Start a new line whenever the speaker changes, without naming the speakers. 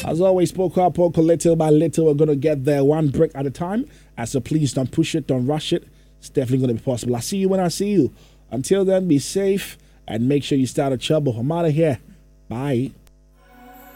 As always, poker, little by little, we're going to get there one brick at a time. So please don't push it, don't rush it. It's definitely going to be possible. I'll see you when I see you. Until then, be safe and make sure you stay out of trouble. I'm out of here. Bye.